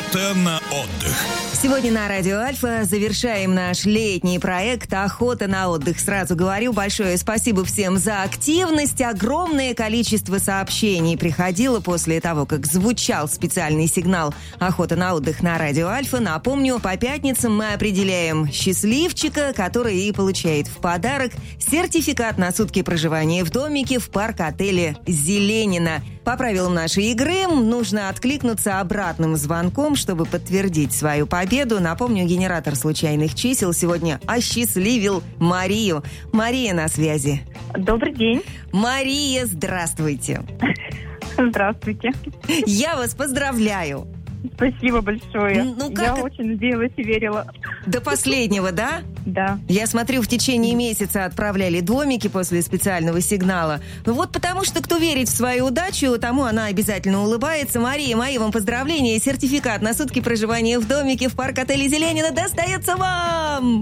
Охота на отдых. Сегодня на Радио Альфа завершаем наш летний проект «Охота на отдых». Сразу говорю большое спасибо всем за активность. Огромное количество сообщений приходило после того, как звучал специальный сигнал «Охота на отдых» на Радио Альфа. Напомню, по пятницам мы определяем счастливчика, который и получает в подарок сертификат на сутки проживания в домике в парк-отеле «Зеленина». По правилам нашей игры нужно откликнуться обратным звонком, чтобы подтвердить свою победу. Напомню, генератор случайных чисел сегодня осчастливил Марию. Мария на связи. Добрый день. Мария, здравствуйте. Здравствуйте. Я вас поздравляю. Спасибо большое. Я очень надеялась и верила. До последнего, да? Да. Я смотрю, в течение месяца отправляли домики после специального сигнала. Вот потому что кто верит в свою удачу, тому она обязательно улыбается. Мария, мои вам поздравления. Сертификат на сутки проживания в домике в парк-отеле «Зеленина» достается вам!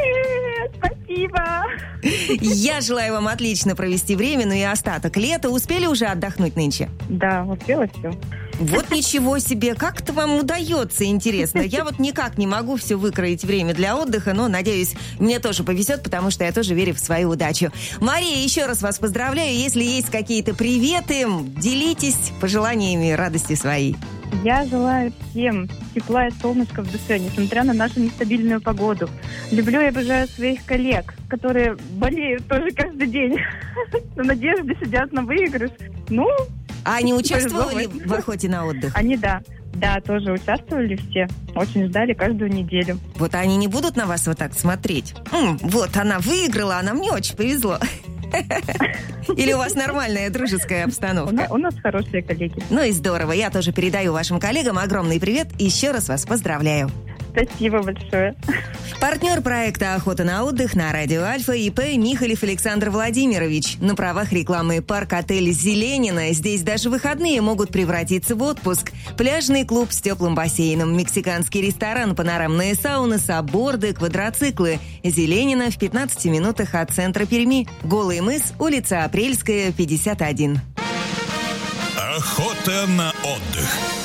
Спасибо! Я желаю вам отлично провести время, ну и остаток лета. Успели уже отдохнуть нынче? Да, успела все. Вот ничего себе, как это вам удается, интересно. Я вот никак не могу все выкроить время для отдыха, но, надеюсь, мне тоже повезет, потому что я тоже верю в свою удачу. Мария, еще раз вас поздравляю. Если есть какие-то приветы, делитесь пожеланиями радости своей. Я желаю всем тепла и солнышка в душе, несмотря на нашу нестабильную погоду. Люблю и обожаю своих коллег, которые болеют тоже каждый день. На надежде сидят на выигрыш. А они участвовали в охоте на отдых? Они, да. Да, тоже участвовали все. Очень ждали каждую неделю. Вот они не будут на вас вот так смотреть? Вот она выиграла, а нам не очень повезло. Или у вас нормальная дружеская обстановка? У нас хорошие коллеги. Ну и здорово. Я тоже передаю вашим коллегам огромный привет. Еще раз вас поздравляю. Спасибо большое. Партнер проекта «Охота на отдых» на Радио Альфа ИП Михалев Александр Владимирович. На правах рекламы парк-отель «Зеленина». Здесь даже выходные могут превратиться в отпуск. Пляжный клуб с теплым бассейном, мексиканский ресторан, панорамные сауны, сабборды, квадроциклы. «Зеленина» в 15 минутах от центра Перми. Голый мыс, улица Апрельская, 51. Охота на отдых.